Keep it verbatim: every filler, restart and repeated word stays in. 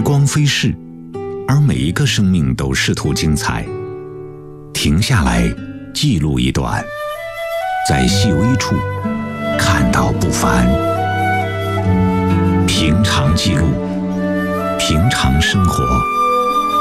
光飞逝，而每一个生命都试图精彩。停下来，记录一段，在细微处看到不凡。平常记录，平常生活。